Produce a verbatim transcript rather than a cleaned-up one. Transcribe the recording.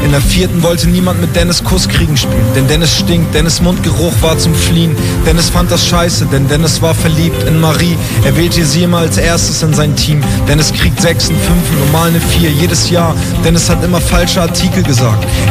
In der vierten wollte niemand mit Dennis Kuss kriegen spielen, denn Dennis stinkt, Dennis Mundgeruch war zum Fliehen. Dennis fand das scheiße, denn Dennis war verliebt in Marie. Er wählte sie immer als erstes in sein Team. Dennis kriegt Sechsen, Fünfen und mal eine Vier jedes Jahr. Dennis hat immer falsche Artikel gesagt.